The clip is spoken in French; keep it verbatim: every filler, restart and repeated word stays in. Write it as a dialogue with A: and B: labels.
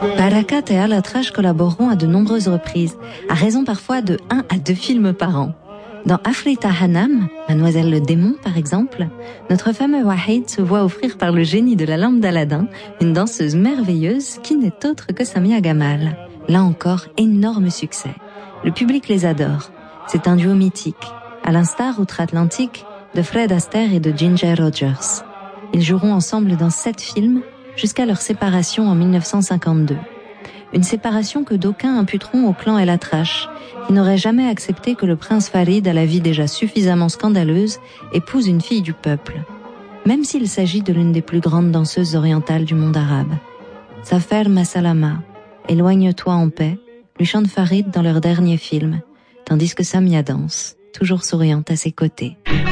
A: Barakat et Al-Atrash collaboreront à de nombreuses reprises, à raison parfois de un à deux films par an. Dans Afrita Hanam, Mademoiselle le démon par exemple, notre fameux Wahid se voit offrir par le génie de la lampe d'Aladin une danseuse merveilleuse qui n'est autre que Samia Gamal. Là encore, énorme succès. Le public les adore. C'est un duo mythique, à l'instar outre-Atlantique de Fred Astaire et de Ginger Rogers. Ils joueront ensemble dans sept films jusqu'à leur séparation en mille neuf cent cinquante-deux. Une séparation que d'aucuns imputeront au clan El-Atrash, qui n'aurait jamais accepté que le prince Farid, à la vie déjà suffisamment scandaleuse, épouse une fille du peuple, même s'il s'agit de l'une des plus grandes danseuses orientales du monde arabe. Safer Masalama, éloigne-toi en paix, lui chante Farid dans leur dernier film, tandis que Samia danse, toujours souriante à ses côtés.